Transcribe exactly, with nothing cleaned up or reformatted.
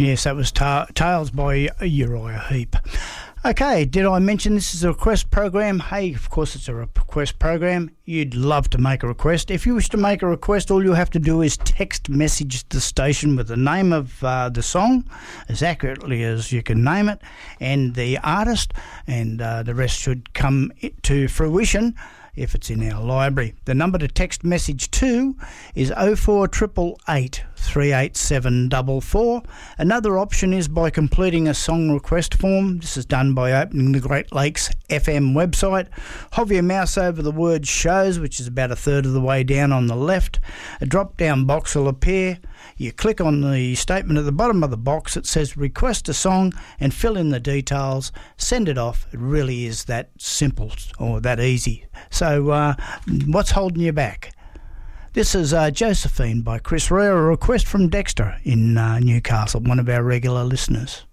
Yes, that was ta- Tales by Uriah Heep. Okay, did I mention this is a request program? Hey, of course it's a request program. You'd love to make a request. If you wish to make a request, all you have to do is text message the station with the name of uh, the song, as accurately as you can name it, and the artist, and uh, the rest should come to fruition if it's in our library. The number to text message to is oh four eight eight eight, three eight seven four four. Another option is by completing a song request form. This is done by opening the Great Lakes F M website. Hover your mouse over the word shows, which is about a third of the way down on the left. A drop-down box will appear. You click on the statement at the bottom of the box that says request a song and fill in the details, send it off. It really is that simple or that easy. So uh, what's holding you back? This is uh, Josephine by Chris Rea, a request from Dexter in uh, Newcastle, one of our regular listeners.